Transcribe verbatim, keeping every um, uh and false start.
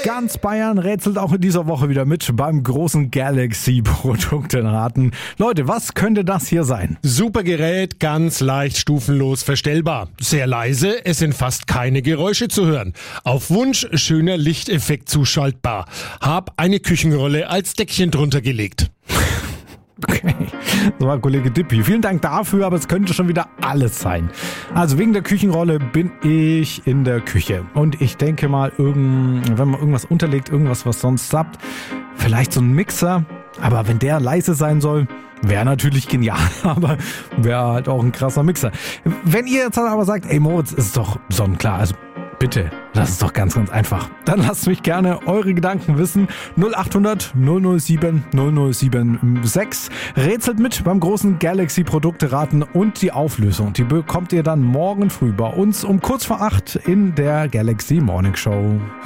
Ganz Bayern rätselt auch in dieser Woche wieder mit beim großen Galaxy-Produktenraten. Leute, was könnte das hier sein? Super Gerät, ganz leicht stufenlos verstellbar. Sehr leise, es sind fast keine Geräusche zu hören. Auf Wunsch schöner Lichteffekt zuschaltbar. Hab eine Küchenrolle als Deckchen drunter gelegt. Okay, das war Kollege Dippi. Vielen Dank dafür, aber es könnte schon wieder alles sein. Also wegen der Küchenrolle bin ich in der Küche. Und ich denke mal, irgend, wenn man irgendwas unterlegt, irgendwas, was sonst zappt, vielleicht so ein Mixer. Aber wenn der leise sein soll, wäre natürlich genial, aber wäre halt auch ein krasser Mixer. Wenn ihr jetzt aber sagt, ey Moritz, ist doch sonnenklar, also bitte, das ist doch ganz, ganz einfach. Dann lasst mich gerne eure Gedanken wissen. null acht hundert null null sieben null null sieben sechs. Rätselt mit beim großen Galaxy-Produkte-Raten und die Auflösung. Die bekommt ihr dann morgen früh bei uns um kurz vor acht in der Galaxy Morning Show.